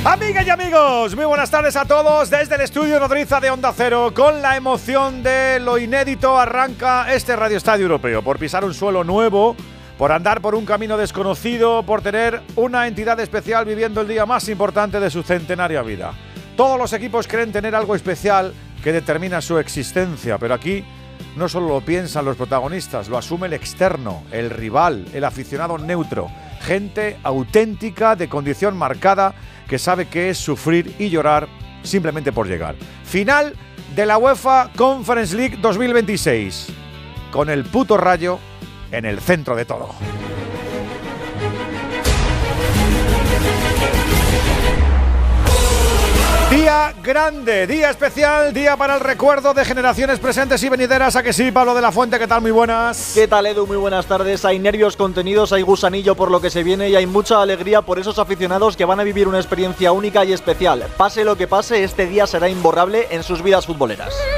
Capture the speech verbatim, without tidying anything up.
Amigas y amigos, muy buenas tardes a todos. Desde el estudio Nodriza de Onda Cero, con la emoción de lo inédito, arranca este Radio Estadio Europeo. Por pisar un suelo nuevo, por andar por un camino desconocido, por tener una entidad especial viviendo el día más importante de su centenaria vida. Todos los equipos creen tener algo especial que determina su existencia, pero aquí no solo lo piensan los protagonistas, lo asume el externo, el rival, el aficionado neutro. Gente auténtica, de condición marcada, que sabe qué es sufrir y llorar simplemente por llegar. Final de la UEFA Conference League dos mil veintiséis, con el puto Rayo en el centro de todo. Día grande, día especial, día para el recuerdo de generaciones presentes y venideras. ¿A que sí, Pablo de la Fuente? ¿Qué tal? Muy buenas. ¿Qué tal, Edu? Muy buenas tardes. Hay nervios contenidos, hay gusanillo por lo que se viene y hay mucha alegría por esos aficionados que van a vivir una experiencia única y especial. Pase lo que pase, este día será imborrable en sus vidas futboleras.